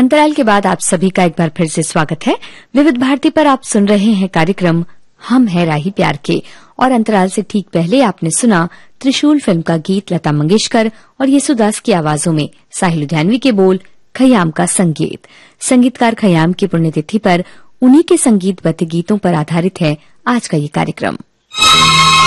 अंतराल के बाद आप सभी का एक बार फिर से स्वागत है। विविध भारती पर आप सुन रहे हैं कार्यक्रम हम हैं राही प्यार के, और अंतराल से ठीक पहले आपने सुना त्रिशूल फिल्म का गीत लता मंगेशकर और येसुदास की आवाजों में साहिल लुधियानवी के बोल, खयाम का संगीत। संगीतकार खयाम की पुण्यतिथि पर उन्हीं के संगीतबद्ध गीतों पर आधारित है आज का ये कार्यक्रम।